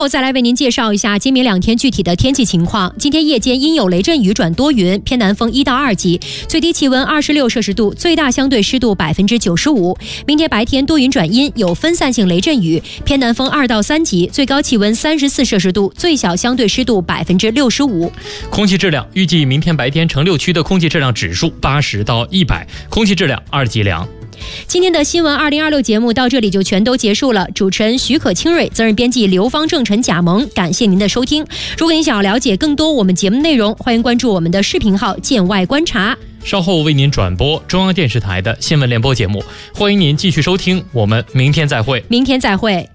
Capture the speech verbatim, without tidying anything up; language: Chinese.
我再来为您介绍一下今明两天具体的天气情况。今天夜间阴有雷阵雨转多云，偏南风一到二级，最低气温二十六摄氏度，最大相对湿度百分之九十五。明天白天多云转阴，有分散性雷阵雨，偏南风二到三级，最高气温三十四摄氏度，最小相对湿度百分之六十五。 空气质量预计明天白天城六区的空气质量指数八十到一百，空气质量二级良。 今天的新闻二零二六节目到这里就全都结束了。主持人许可清蕊，责任编辑刘芳正、陈贾萌，感谢您的收听。如果您想要了解更多我们节目内容，欢迎关注我们的视频号“见外观察”。 稍后为您转播中央电视台的新闻联播节目，欢迎您继续收听，我们明天再会。 明天再会。